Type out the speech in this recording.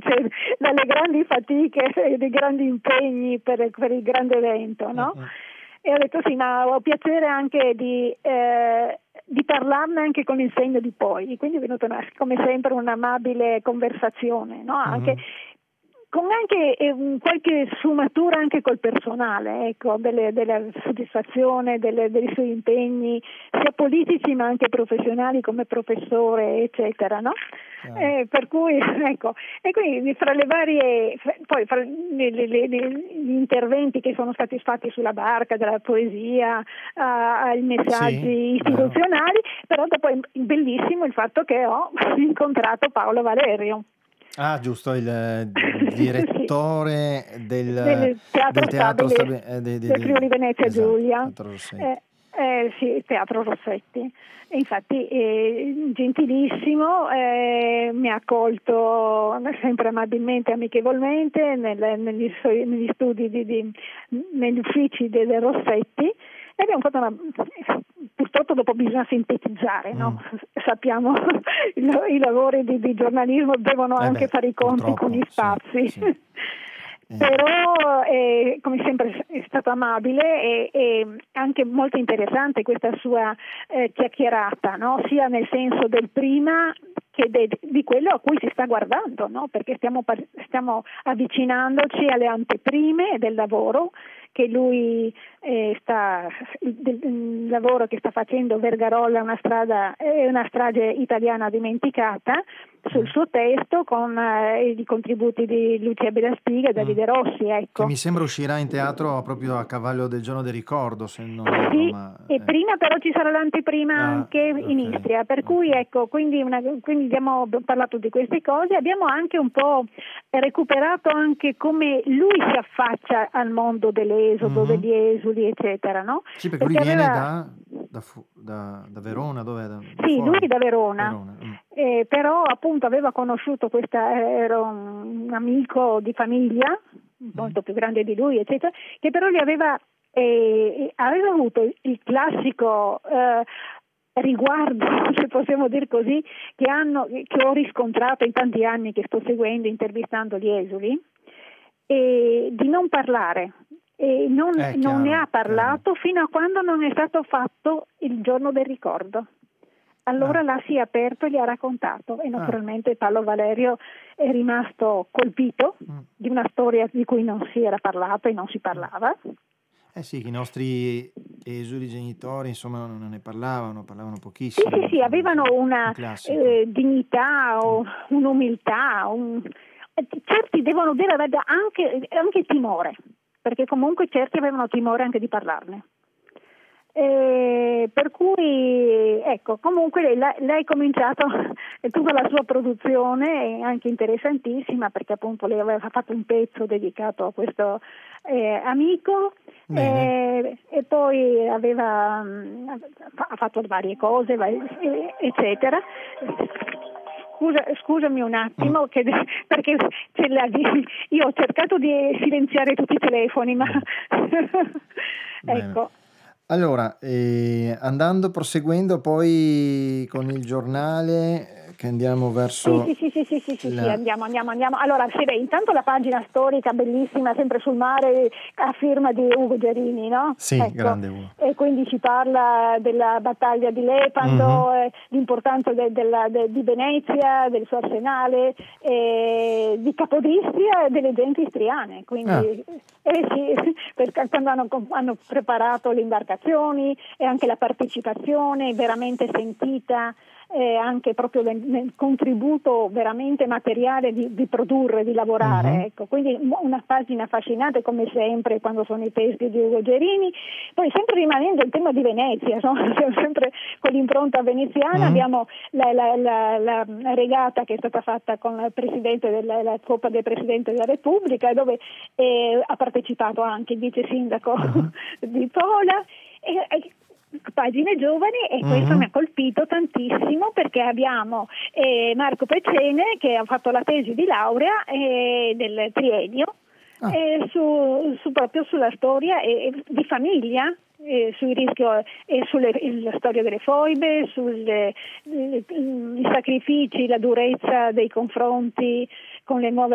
dalle grandi fatiche e dei grandi impegni per il grande evento, no? E ho detto sì, ma ho piacere anche di parlarne anche con il segno di poi, quindi è venuta come sempre un'amabile conversazione, no? Anche con qualche sfumatura anche col personale, ecco, della soddisfazione dei suoi impegni sia politici ma anche professionali come professore eccetera, no? Per cui ecco, e quindi fra le varie poi fra gli interventi che sono stati fatti sulla barca, dalla poesia ai messaggi istituzionali, però dopo è bellissimo il fatto che ho incontrato Paolo Valerio. Ah, giusto, il direttore del Teatro Stabile del Friuli Venezia Giulia. Teatro Rossetti. Sì, il Teatro Rossetti. E infatti gentilissimo, mi ha accolto sempre amabilmente, amichevolmente negli studi negli uffici del Rossetti. E abbiamo fatto purtroppo dopo bisogna sintetizzare, no? Sappiamo i lavori di giornalismo devono anche fare i conti con gli spazi. Sì. Però come sempre è stato amabile e anche molto interessante questa sua chiacchierata, no? Sia nel senso del prima che di quello a cui si sta guardando, no? Perché stiamo avvicinandoci alle anteprime del lavoro che lui il lavoro che sta facendo Vergarolla è una strage italiana dimenticata, sul suo testo con i contributi di Lucia Bellaspiga e Davide Rossi, ecco. Che mi sembra uscirà in teatro proprio a cavallo del giorno del ricordo, se non erro, e prima però ci sarà l'anteprima anche in Istria, per cui ecco, quindi abbiamo parlato di queste cose, abbiamo anche un po' recuperato anche come lui si affaccia al mondo dell'esodo, degli esuli, eccetera, no? Sì, perché lui viene da Verona, dov'è? Sì, lui è da Verona. Però appunto aveva conosciuto era un amico di famiglia, molto più grande di lui, eccetera, che però gli aveva avuto il classico riguardo, se possiamo dire così, che ho riscontrato in tanti anni che sto seguendo, intervistando gli esuli, di non parlare. E non ne ha parlato fino a quando non è stato fatto il giorno del ricordo. Allora là si è aperto e gli ha raccontato e naturalmente Paolo Valerio è rimasto colpito di una storia di cui non si era parlato e non si parlava. Sì, i nostri esuli genitori insomma non ne parlavano pochissimo. Sì, avevano una dignità, un'umiltà, certi devono dire anche timore, perché comunque certi avevano timore anche di parlarne. Per cui ecco, comunque lei ha cominciato tutta la sua produzione, anche interessantissima, perché appunto lei aveva fatto un pezzo dedicato a questo amico e poi ha fatto varie cose, eccetera. Scusami un attimo, perché io ho cercato di silenziare tutti i telefoni, ma ecco. Allora, proseguendo poi con il giornale, che andiamo verso... Sì, andiamo. Allora, intanto la pagina storica bellissima, sempre sul mare, a firma di Ugo Gerini, no? Sì, ecco. Grande Ugo. E quindi ci parla della battaglia di Lepanto, l'importanza di Venezia, del suo arsenale, di Capodistria e delle genti istriane, quindi... sì, perché quando hanno preparato le imbarcazioni e anche la partecipazione veramente sentita, anche proprio nel contributo veramente materiale di produrre, di lavorare, ecco. Quindi una pagina affascinante come sempre quando sono i testi di Ugo Gerini. Poi sempre rimanendo il tema di Venezia, no? Sempre con l'impronta veneziana, abbiamo la regata che è stata fatta con il presidente la Coppa del Presidente della Repubblica, dove ha partecipato anche il vice sindaco di Pola, pagine giovani, e questo mi ha colpito tantissimo, perché abbiamo Marco Pecene che ha fatto la tesi di laurea del triennio proprio sulla storia di famiglia, sui rischi e sulla storia delle foibe, i sacrifici, la durezza dei confronti con le nuove